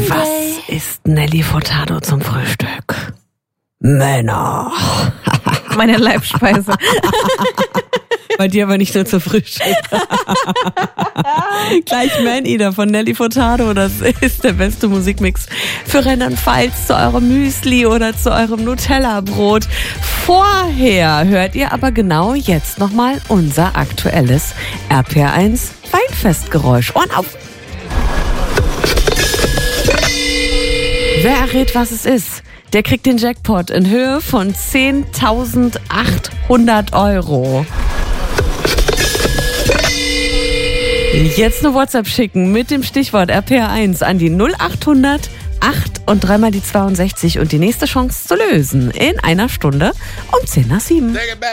Was ist Nelly Furtado zum Frühstück? Männer. Meine Leibspeise. Bei dir aber nicht nur zu Frühstück. Gleich Man Eater von Nelly Furtado. Das ist der beste Musikmix für Rheinland-Pfalz, zu eurem Müsli oder zu eurem Nutella-Brot. Vorher hört ihr aber genau jetzt nochmal unser aktuelles RPR1 Weinfestgeräusch. Ohren auf! Wer errät, was es ist, der kriegt den Jackpot in Höhe von 10.800 €. Jetzt eine WhatsApp schicken mit dem Stichwort RPR1 an die 0800 8 und 3 mal die 62 und die nächste Chance zu lösen in einer Stunde um 6:50.